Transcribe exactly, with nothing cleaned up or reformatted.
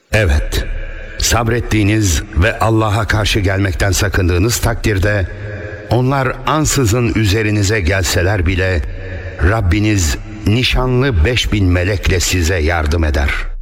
Evet, sabrettiğiniz ve Allah'a karşı gelmekten sakındığınız takdirde onlar ansızın üzerinize gelseler bile Rabbiniz nişanlı beş bin melekle size yardım eder.